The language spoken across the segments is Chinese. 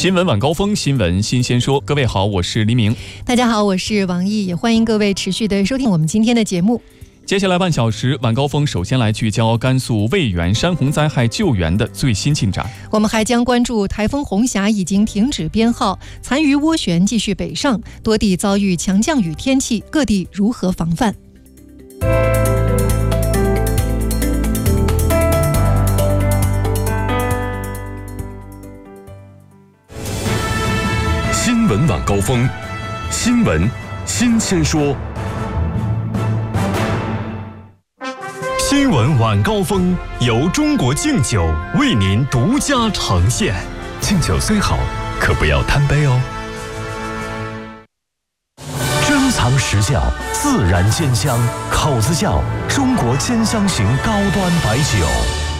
新闻晚高峰，新闻新鲜说。各位好，我是黎明。 大家好，我是王毅，也欢迎各位持续的收听我们今天的节目。 接下来半小时，晚高峰首先来聚焦甘肃渭源山洪灾害救援的最新进展。 我们还将关注台风红霞已经停止编号，残余涡旋继续北上，多地遭遇强降雨天气，各地如何防范？ 新闻晚高峰，新闻新鲜说。新闻晚高峰由中国敬酒为您独家呈现。敬酒虽好，可不要贪杯哦。珍藏实窖，自然煎香，口子窖中国煎香型高端白酒。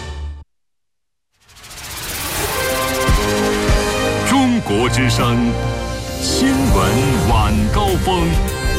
中国之声，新闻晚高峰。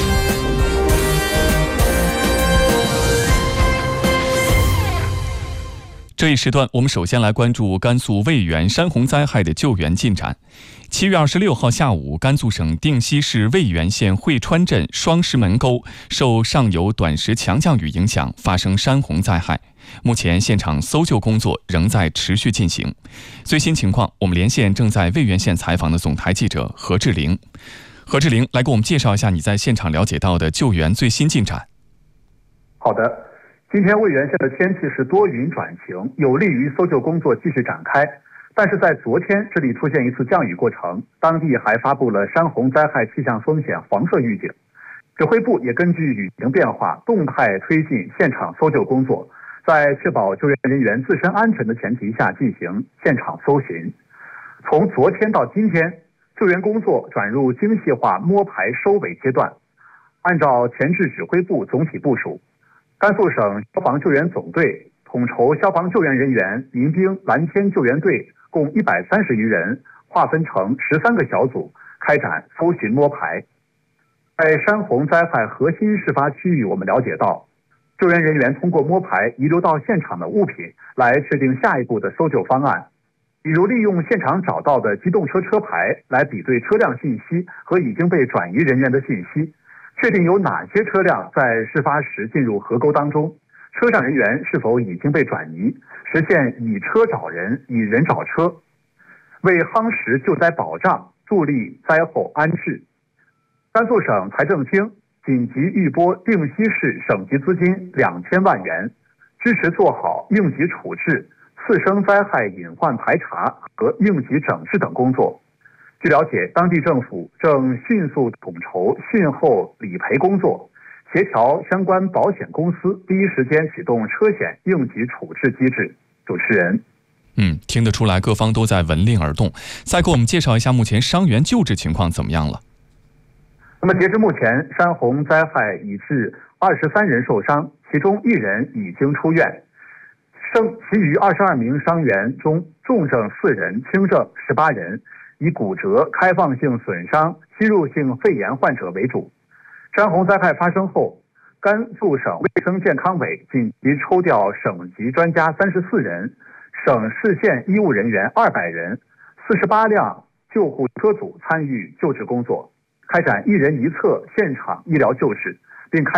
这一时段，我们首先来关注甘肃渭源山洪灾害的救援进展。7月26号下午，甘肃省定西市渭源县会川镇双石门沟受上游短时强降雨影响，发生山洪灾害。目前现场搜救工作仍在持续进行。最新情况，我们连线正在渭源县采访的总台记者何志玲。何志玲，来给我们介绍一下你在现场了解到的救援最新进展。 好的。今天渭源县的天气是多云转晴，有利于搜救工作继续展开。但是在昨天，这里出现一次降雨过程，当地还发布了山洪灾害气象风险黄色预警。指挥部也根据雨情变化，动态推进现场搜救工作，在确保救援人员自身安全的前提下进行现场搜寻。从昨天到今天，救援工作转入精细化摸排收尾阶段。按照前置指挥部总体部署，甘肃省消防救援总队统筹消防救援人员、民兵、蓝天救援队共130余人，划分成13个小组，开展搜寻摸排。在山洪灾害核心事发区域，我们了解到，救援人员通过摸排遗留到现场的物品，来确定下一步的搜救方案。比如利用现场找到的机动车车牌来比对车辆信息和已经被转移人员的信息，确定有哪些车辆在事发时进入河沟当中，车上人员是否已经被转移，实现以车找人，以人找车，为夯实救灾保障，助力灾后安置。甘肃省财政厅紧急预拨定西市省级资金2000万元，支持做好应急处置、次生灾害隐患排查和应急整治等工作。据了解，当地政府正迅速统筹汛后理赔工作，协调相关保险公司第一时间启动车险应急处置机制。主持人， 听得出来各方都在闻令而动。再给我们介绍一下目前伤员救治情况怎么样了？ 那么截至目前，山洪灾害已致23人受伤，其中1人已经出院，其余22名伤员中重症4人，轻症18人。以骨折、开放性损伤、吸入性肺炎患者为主。山洪灾害发生后，甘肃省卫生健康委紧急抽调省级专家34人，省市县医务人员200人，48辆救护车组参与救治工作，开展1人1侧现场医疗救治，并开